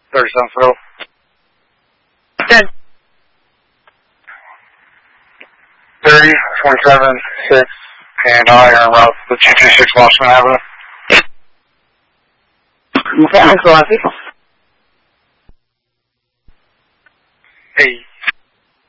37 Phil. 10. 30, 27, 6, and I are en route to 226 Washington Avenue. Okay, I'm going to